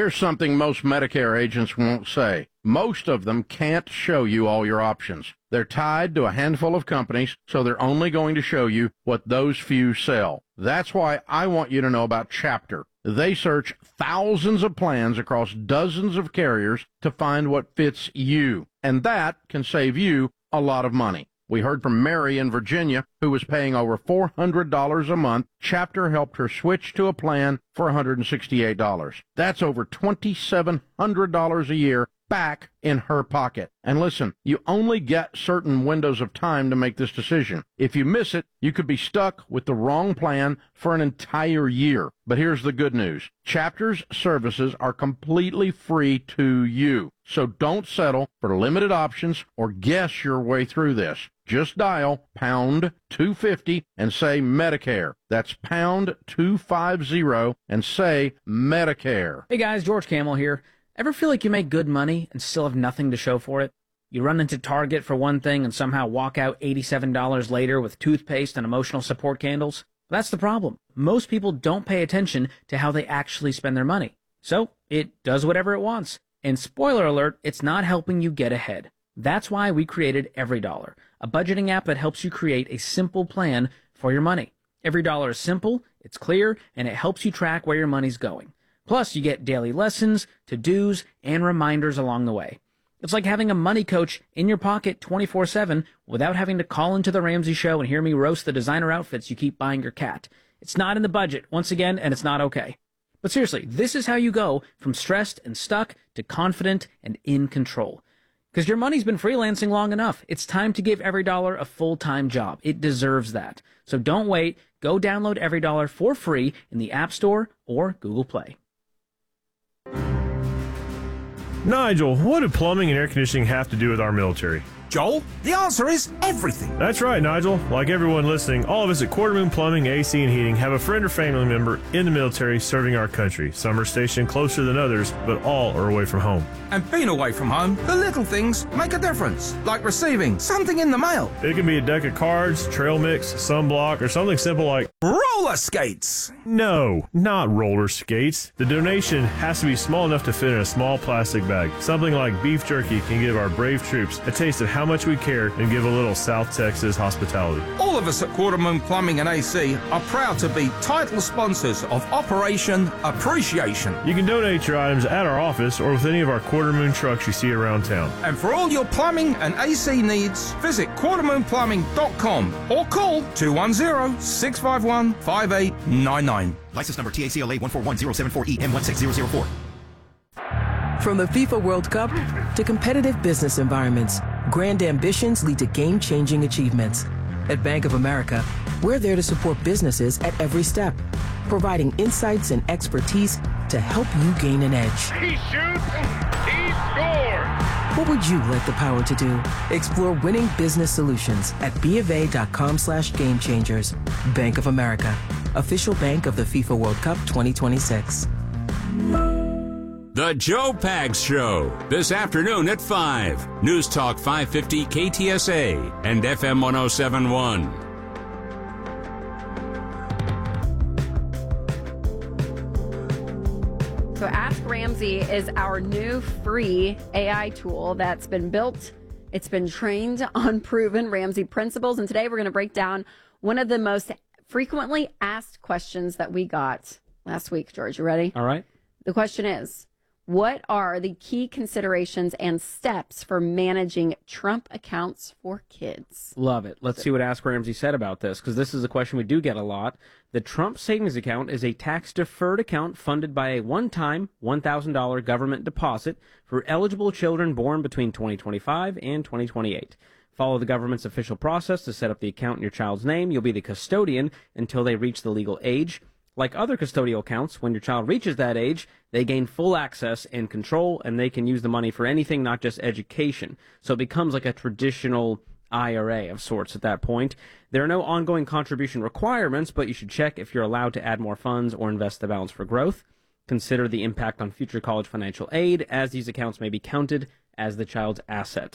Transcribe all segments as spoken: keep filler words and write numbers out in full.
Here's something most Medicare agents won't say. Most of them can't show you all your options. They're tied to a handful of companies, so they're only going to show you what those few sell. That's why I want you to know about Chapter. They search thousands of plans across dozens of carriers to find what fits you, and that can save you a lot of money. We heard from Mary in Virginia, who was paying over four hundred dollars a month. Chapter helped her switch to a plan for one hundred sixty-eight dollars. That's over two thousand seven hundred dollars a year back in her pocket. And listen, you only get certain windows of time to make this decision. If you miss it, you could be stuck with the wrong plan for an entire year. But here's the good news. Chapter's services are completely free to you. So don't settle for limited options or guess your way through this. Just dial pound two fifty and say Medicare. That's pound two fifty and say Medicare. Hey guys, George Camel here. Ever feel like you make good money and still have nothing to show for it? You run into Target for one thing and somehow walk out eighty-seven dollars later with toothpaste and emotional support candles? That's the problem. Most people don't pay attention to how they actually spend their money. So it does whatever it wants. And spoiler alert, it's not helping you get ahead. That's why we created EveryDollar, a budgeting app that helps you create a simple plan for your money. EveryDollar is simple, it's clear, and it helps you track where your money's going. Plus, you get daily lessons, to-dos, and reminders along the way. It's like having a money coach in your pocket twenty-four seven without having to call into the Ramsey Show and hear me roast the designer outfits you keep buying your cat. It's not in the budget, once again, and it's not okay. But seriously, this is how you go from stressed and stuck to confident and in control. Because your money's been freelancing long enough. It's time to give EveryDollar a full-time job. It deserves that. So don't wait. Go download EveryDollar for free in the App Store or Google Play. Nigel, what do plumbing and air conditioning have to do with our military? Joel, the answer is everything. That's right, Nigel. Like everyone listening, all of us at Quarter Moon Plumbing, A C, and Heating have a friend or family member in the military serving our country. Some are stationed closer than others, but all are away from home. And being away from home, the little things make a difference, like receiving something in the mail. It can be a deck of cards, trail mix, sunblock, or something simple like roller skates. No, not roller skates. The donation has to be small enough to fit in a small plastic bag. Something like beef jerky can give our brave troops a taste of how much we care and give a little South Texas hospitality. All of us at Quarter Moon Plumbing and A C are proud to be title sponsors of Operation Appreciation. You can donate your items at our office or with any of our Quarter Moon trucks you see around town. And for all your plumbing and A C needs, visit quarter moon plumbing dot com or call two one zero, six five one, five eight nine nine. License number T A C L A one four one zero seven four E M one six zero zero four. From the FIFA World Cup to competitive business environments, grand ambitions lead to game-changing achievements. At Bank of America, we're there to support businesses at every step, providing insights and expertise to help you gain an edge. He shoots, he scores! What would you like the power to do? Explore winning business solutions at bofa.com slash game changers. Bank of America, official bank of the FIFA World Cup twenty twenty-six. The Joe Pags Show, this afternoon at five. News Talk five fifty K T S A and F M one oh seven point one. So Ask Ramsey is our new free A I tool that's been built. It's been trained on proven Ramsey principles. And today we're going to break down one of the most frequently asked questions that we got last week. George, you ready? All right. The question is, what are the key considerations and steps for managing Trump accounts for kids? Love it. Let's see what Ask Ramsey said about this, because this is a question we do get a lot. The Trump savings account is a tax-deferred account funded by a one-time one thousand dollars government deposit for eligible children born between twenty twenty-five and twenty twenty-eight. Follow the government's official process to set up the account in your child's name. You'll be the custodian until they reach the legal age. Like other custodial accounts, when your child reaches that age, they gain full access and control, and they can use the money for anything, not just education. So it becomes like a traditional I R A of sorts at that point. There are no ongoing contribution requirements, but you should check if you're allowed to add more funds or invest the balance for growth. Consider the impact on future college financial aid, as these accounts may be counted as the child's asset.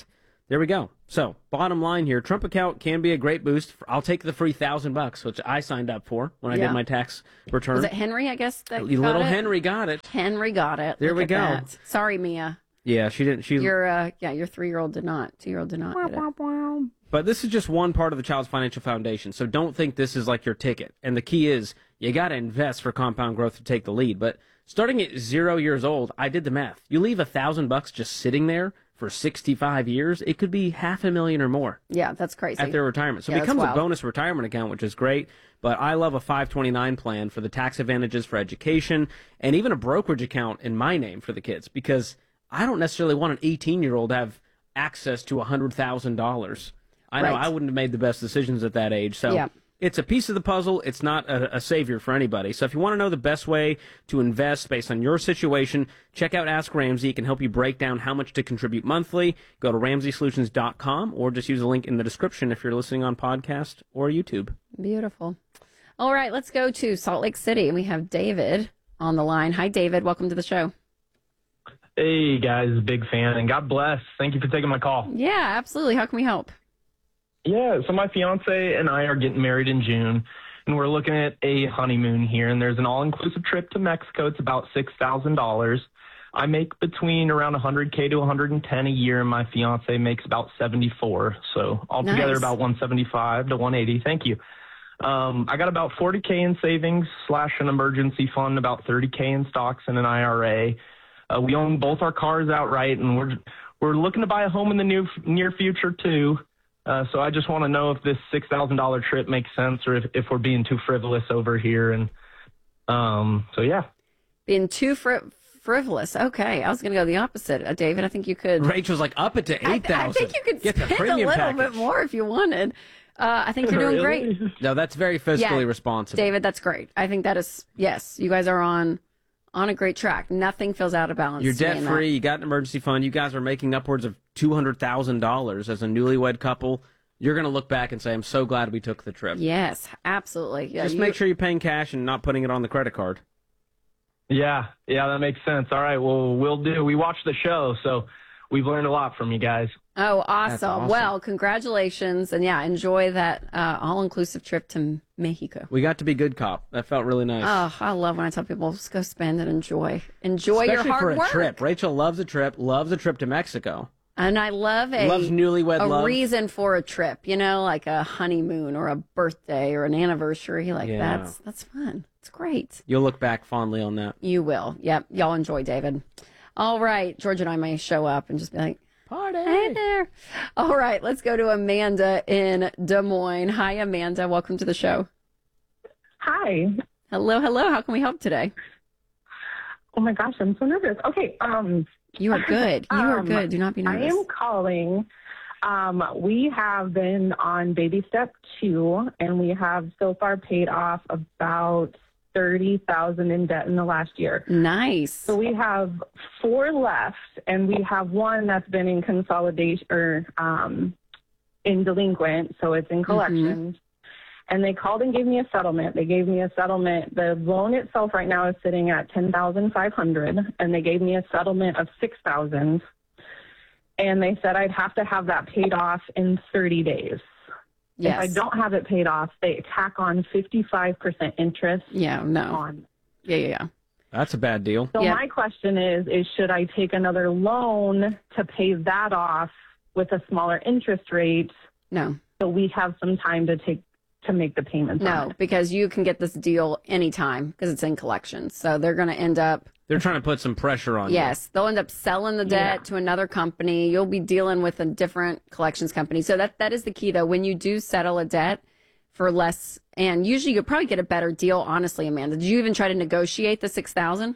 There we go. So, bottom line here, Trump account can be a great boost. For, I'll take the free thousand bucks, which I signed up for when I Yeah. did my tax return. Was it Henry, I guess, that got Little it? Henry got it. Henry got it. There Look we at go. that. Sorry, Mia. Yeah, she didn't. She. Your uh, yeah, your three-year-old did not. Two-year-old did not get it. But this is just one part of the Child's Financial Foundation, so don't think this is like your ticket. And the key is you got to invest for compound growth to take the lead. But starting at zero years old, I did the math. You leave a thousand bucks just sitting there for sixty-five years, it could be half a million or more. Yeah, that's crazy. At their retirement. So Yeah, it becomes that's a wild. bonus retirement account, which is great. But I love a five twenty-nine plan for the tax advantages for education and even a brokerage account in my name for the kids because I don't necessarily want an eighteen-year-old to have access to one hundred thousand dollars. I know Right. I wouldn't have made the best decisions at that age. So Yeah. it's a piece of the puzzle. It's not a, a savior for anybody. So if you want to know the best way to invest based on your situation, check out Ask Ramsey. It can help you break down how much to contribute monthly. Go to ramsey solutions dot com or just use the link in the description if you're listening on podcast or YouTube. Beautiful. All right, let's go to Salt Lake City. We have David on the line. Hi, David. Welcome to the show. Hey, guys, big fan, and God bless. Thank you for taking my call. Yeah, absolutely. How can we help? Yeah, so my fiance and I are getting married in June, and we're looking at a honeymoon here, and there's an all-inclusive trip to Mexico. It's about six thousand dollars. I make between around one hundred K to one hundred ten a year, and my fiance makes about seventy-four. So altogether Nice. about one seventy-five to one eighty. Thank you. Um, I got about forty K in savings slash an emergency fund, about thirty K in stocks and an I R A. Uh, we own both our cars outright, and we're we're looking to buy a home in the near near future too. Uh, so I just want to know if this six thousand dollar trip makes sense, or if, if we're being too frivolous over here. And um, so yeah, Being too fri- frivolous. Okay, I was going to go the opposite. Uh, David, I think you could. Rachel's like, up it to I, eight thousand. I think you could Get the spend a premium little package. bit more if you wanted. Uh, I think you're doing Really? great. No, that's very fiscally Yeah, responsible. David, that's great. I think that is, yes, you guys are on on a great track. Nothing feels out of balance. You're to me debt in that. free. You got an emergency fund. You guys are making upwards of two hundred thousand dollars as a newlywed couple. You're going to look back and say, I'm so glad we took the trip. Yes, absolutely. Yeah, Just you- make sure you're paying cash and not putting it on the credit card. yeah, yeah, that makes sense. All right, well, we'll do. We watched the show, so we've learned a lot from you guys. Oh, awesome. awesome. Well, congratulations. And yeah, enjoy that uh, all inclusive trip to Mexico. We got to be good cop. That felt really nice. Oh, I love when I tell people just go spend and enjoy. Enjoy Especially your hard for a work. trip. Rachel loves a trip, loves a trip to Mexico. And I love a, Loves newlywed a love. reason for a trip, you know, like a honeymoon or a birthday or an anniversary. Like Yeah. that's that's fun. It's great. You'll look back fondly on that. You will. Yep. Y'all enjoy, David. All right. George and I may show up and just be like, Party! hey there. All right. Let's go to Amanda in Des Moines. Hi, Amanda. Welcome to the show. Hi. Hello. Hello. How can we help today? Oh my gosh, I'm so nervous. Okay, um You are good. You are um, good. Do not be nervous. I am calling. Um, we have been on baby step two, and we have so far paid off about thirty thousand in debt in the last year. Nice. So we have four left, and we have one that's been in consolidation or um, in delinquent, so it's in collections. And they called and gave me a settlement. They gave me a settlement. The loan itself right now is sitting at ten thousand five hundred dollars, and they gave me a settlement of six thousand dollars. And they said I'd have to have that paid off in thirty days. Yes. If I don't have it paid off, they tack on fifty-five percent interest. Yeah, no. On. Yeah, yeah, yeah. That's a bad deal. So my question is, is should I take another loan to pay that off with a smaller interest rate? No. So we have some time to take to make the payments on No, it. because you can get this deal anytime because it's in collections. So they're going to end up, They're trying to put some pressure on you. yes, they'll end up selling the debt Yeah. to another company. You'll be dealing with a different collections company. So that that is the key, though. When you do settle a debt for less, and usually you'll probably get a better deal, honestly, Amanda. Did you even try to negotiate the six thousand?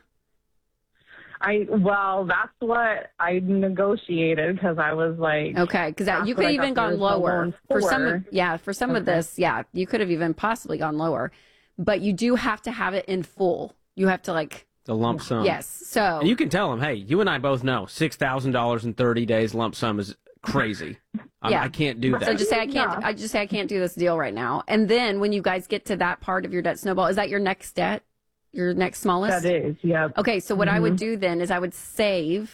I well, that's what I negotiated because I was like, Okay, because that's you what could I even got the gone original lower loan for some. Of, for. yeah, for some of Okay. this, yeah, you could have even possibly gone lower, but you do have to have it in full. You have to like, The lump sum. yes. So And you can tell them, hey, you and I both know six thousand dollars in thirty days lump sum is crazy. I, Yeah. I can't do that. So just say I can't. Yeah. I just say I can't do this deal right now. And then when you guys get to that part of your debt snowball, is that your next debt? Your next smallest? that is, yeah. Okay, so what I would do then is I would save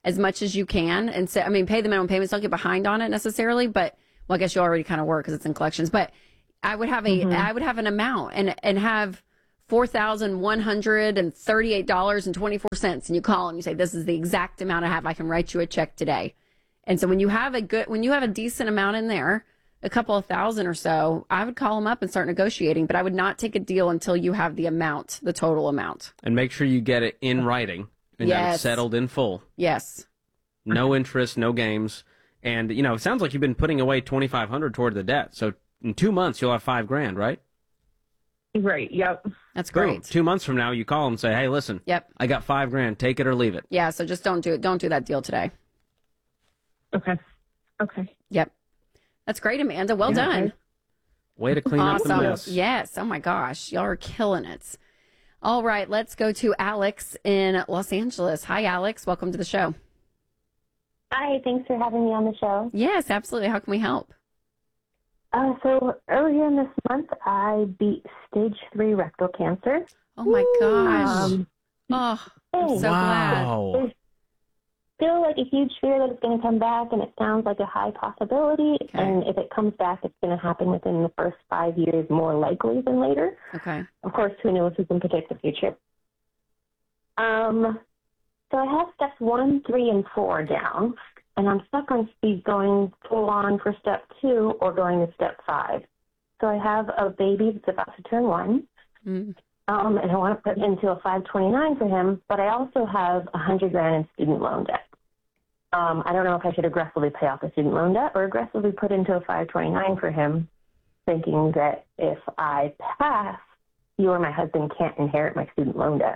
as much as you can. And so, I mean, pay the minimum payments. Don't get behind on it necessarily, but, well, I guess you already kind of were because it's in collections. But I would have a, mm-hmm. I would have an amount and, and have four thousand one hundred thirty-eight dollars and twenty-four cents. And you call and you say, this is the exact amount I have. I can write you a check today. And so when you have a good, when you have a decent amount in there, a couple of thousand or so, I would call them up and start negotiating, but I would not take a deal until you have the amount, the total amount. And make sure you get it in writing and yes. have it settled in full. Yes. No interest, no games. And, you know, it sounds like you've been putting away twenty-five hundred dollars toward the debt. So in two months, you'll have five grand, right? Right. Yep. That's great. Boom. Two months from now, you call and say, hey, listen, yep. I got five grand. Take it or leave it. Yeah. So just don't do it. Don't do that deal today. Okay. Okay. Yep. That's great, Amanda. Well yeah. done. Way to clean awesome. up the mess. Yes. Oh, my gosh. Y'all are killing it. All right. Let's go to Alex in Los Angeles. Hi, Alex. Welcome to the show. Hi. Thanks for having me on the show. Yes, absolutely. How can we help? Uh, so earlier in this month, I beat stage three rectal cancer. Oh, my gosh. Um, oh, I'm so wow. glad. There's still like a huge fear that it's going to come back, and it sounds like a high possibility. Okay. And if it comes back, it's going to happen within the first five years more likely than later. Okay. Of course, who knows who can predict the future. Um, so I have steps one, three, and four down, and I'm stuck on speed going full on for step two or going to step five. So I have a baby that's about to turn one, mm. um, and I want to put into a five twenty-nine for him, but I also have a hundred grand in student loan debt. Um, I don't know if I should aggressively pay off the student loan debt or aggressively put into a five twenty-nine for him, thinking that if I pass, you or my husband can't inherit my student loan debt.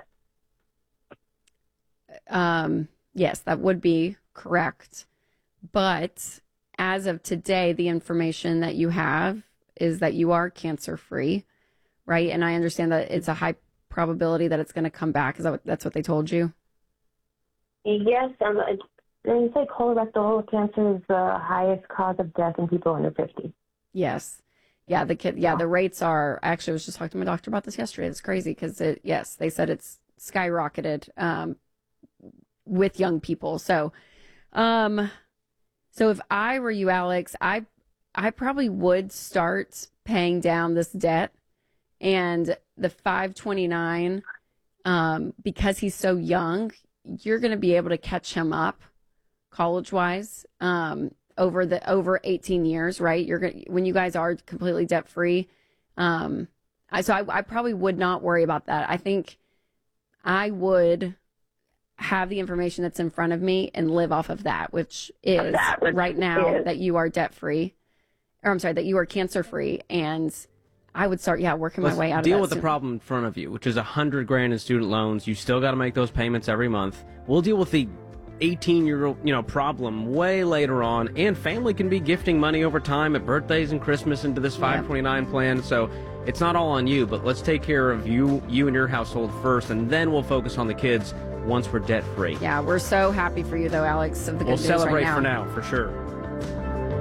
Um, yes, that would be correct. But as of today, the information that you have is that you are cancer-free, right? And I understand that it's a high probability that it's going to come back. Is that what, that's what they told you? Yes. Um, they say colorectal cancer is the highest cause of death in people under fifty. Yes. Yeah, the kid. Yeah, the rates are. Actually, I was just talking to my doctor about this yesterday. It's crazy because it. Yes, they said it's skyrocketed um, with young people. So, um, so if I were you, Alex, I, I probably would start paying down this debt, and the five twenty-nine, um, because he's so young, you're going to be able to catch him up, college wise. Um, over the over eighteen years, right? You're gonna, when you guys are completely debt free. Um, I, so I, I probably would not worry about that. I think I would have the information that's in front of me and live off of that, which is that, which right now is. that you are debt free, or I'm sorry, that you are cancer free. And I would start, yeah, working Let's my way out of that. Deal with soon. the problem in front of you, which is a hundred grand in student loans. You still got to make those payments every month. We'll deal with the eighteen-year-old, you know, problem way later on, and family can be gifting money over time at birthdays and Christmas into this five twenty-nine yeah. plan, so it's not all on you, but let's take care of you, you and your household first, and then we'll focus on the kids once we're debt-free. Yeah, we're so happy for you, though, Alex. Of the good we'll news celebrate right now. for now, for sure.